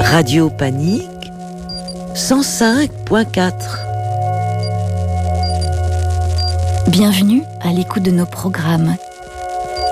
Radio Panique 105.4. Bienvenue à l'écoute de nos programmes